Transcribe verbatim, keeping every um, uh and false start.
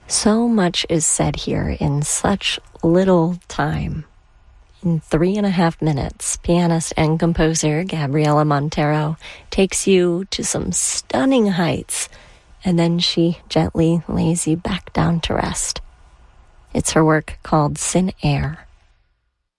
So much is said here in such little time. In three and a half minutes, pianist and composer Gabriela Montero takes you to some stunning heights, and then she gently lays you back down to rest. It's her work called Sin Air.